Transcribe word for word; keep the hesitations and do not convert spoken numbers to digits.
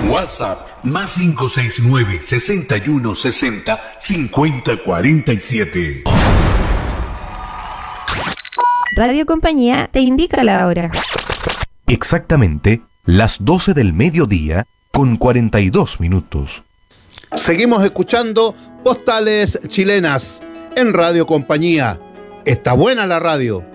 WhatsApp más cinco seis nueve, sesenta y uno, sesenta, cincuenta, cuarenta y siete. Radio Compañía te indica la hora. Exactamente las doce del mediodía con cuarenta y dos minutos. Seguimos escuchando Postales Chilenas en Radio Compañía. Está buena la radio.